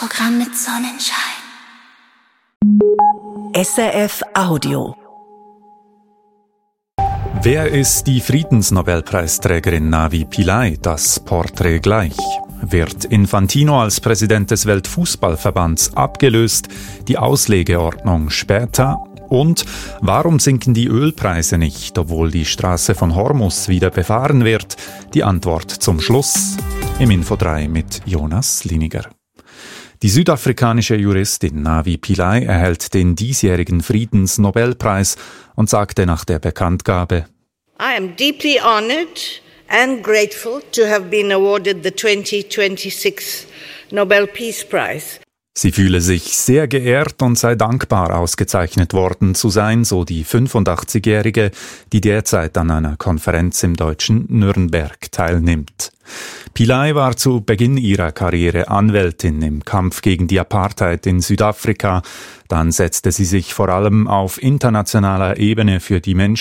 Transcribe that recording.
Programm mit Sonnenschein. SRF Audio. Wer ist die Friedensnobelpreisträgerin Navi Pillay? Das Porträt gleich. Wird Infantino als Präsident des Weltfußballverbands abgelöst? Die Auslegeordnung später. Und warum sinken die Ölpreise nicht, obwohl die Straße von Hormuz wieder befahren wird? Die Antwort zum Schluss im Info 3 mit Jonas Liniger. Die südafrikanische Juristin Navi Pillay erhält den diesjährigen Friedensnobelpreis und sagte nach der Bekanntgabe: I am deeply honored and grateful to have been awarded the 2026 Nobel Peace Prize. Sie fühle sich sehr geehrt und sei dankbar, ausgezeichnet worden zu sein, so die 85-Jährige, die derzeit an einer Konferenz im deutschen Nürnberg teilnimmt. Pillay war zu Beginn ihrer Karriere Anwältin im Kampf gegen die Apartheid in Südafrika. Dann setzte sie sich vor allem auf internationaler Ebene für die